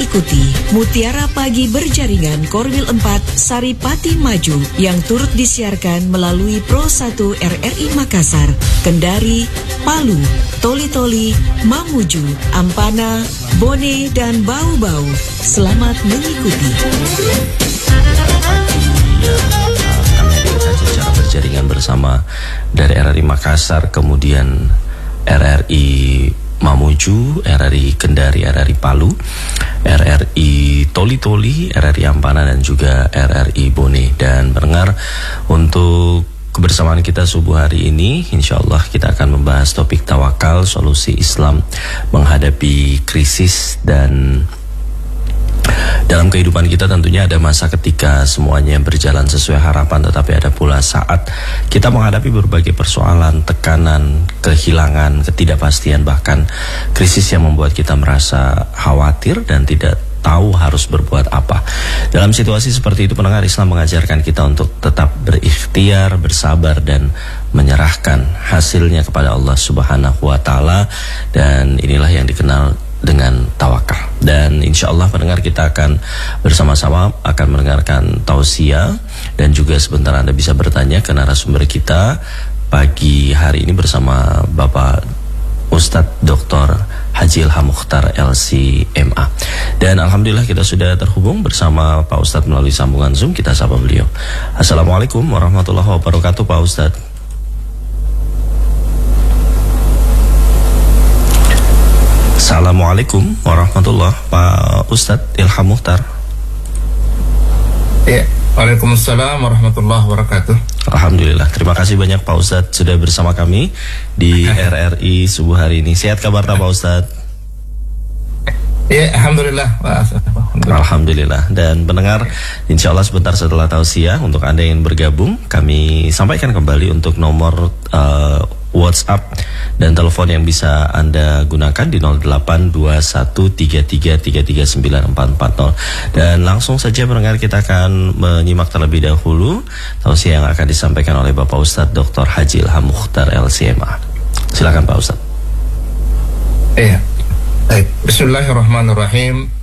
mengikuti Mutiara Pagi Berjaringan Korwil 4 Saripati Maju yang turut disiarkan melalui Pro 1 RRI Makassar, Kendari, Palu, Toli-Toli, Mamuju, Ampana, Bone, dan Bau-Bau. Selamat mengikuti. Kami hadirkan secara berjaringan bersama dari RRI Makassar, kemudian RRI Mamuju, RRI Kendari, RRI Palu, RRI Toli-Toli, RRI Ampana, dan juga RRI Bone. Dan pendengar, untuk kebersamaan kita subuh hari ini, insya Allah kita akan membahas topik tawakal, solusi Islam menghadapi krisis. Dan dalam kehidupan kita tentunya ada masa ketika semuanya berjalan sesuai harapan, tetapi ada pula saat kita menghadapi berbagai persoalan, tekanan, kehilangan, ketidakpastian, bahkan krisis yang membuat kita merasa khawatir dan tidak tahu harus berbuat apa. Dalam situasi seperti itu, pendengar, Islam mengajarkan kita untuk tetap berikhtiar, bersabar, dan menyerahkan hasilnya kepada Allah Subhanahu wa Ta'ala. Dan inilah yang dikenal dengan tawakal. Dan insya Allah pendengar, kita akan bersama-sama akan mendengarkan tausiah, dan juga sebentar Anda bisa bertanya ke narasumber kita pagi hari ini bersama Bapak Ustadz Dr. Haji Ilham Mukhtar LC-MA. Dan alhamdulillah kita sudah terhubung bersama Pak Ustadz melalui sambungan Zoom. Kita sapa beliau. Assalamualaikum warahmatullahi wabarakatuh, Pak Ustadz. Assalamualaikum warahmatullahi Pak Ustadz Ilham Mukhtar. Ya, waalaikumsalam warahmatullahi wabarakatuh. Alhamdulillah, terima kasih banyak Pak Ustadz sudah bersama kami di RRI subuh hari ini. Sehat kabar Pak Ustadz? Ya, alhamdulillah. Alhamdulillah. Dan pendengar, insya Allah sebentar setelah tausiah, untuk Anda yang bergabung, kami sampaikan kembali untuk nomor WhatsApp dan telepon yang bisa Anda gunakan di 082133339440. Dan langsung saja pendengar, kita akan menyimak terlebih dahulu tausiah yang akan disampaikan oleh Bapak Ustadz Dr. Haji Ilham Mukhtar LC-MA. Silakan Pak Ustadz. Iya. Baik. Bismillahirrahmanirrahim.